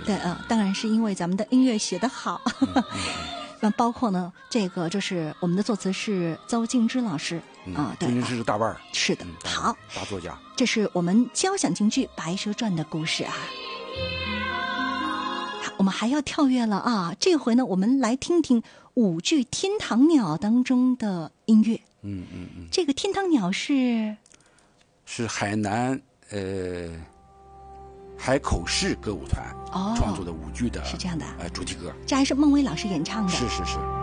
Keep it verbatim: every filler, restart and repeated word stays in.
对啊、呃，当然是因为咱们的音乐写得好。嗯嗯那包括呢，这个就是我们的作词是邹静之老师、嗯、啊，对， 邹静之是大腕儿， 是的、嗯。好， 大作家， 这是我们交响京剧《白蛇传》的故事啊。好，我们还要跳跃了啊！这回呢，我们来听听舞剧《天堂鸟》当中的音乐。 嗯嗯嗯， 这个《天堂鸟》是是海南呃海口市歌舞团创作的舞剧的， 是这样的， 呃主题歌， 这还是孟薇老师演唱的， 是是是。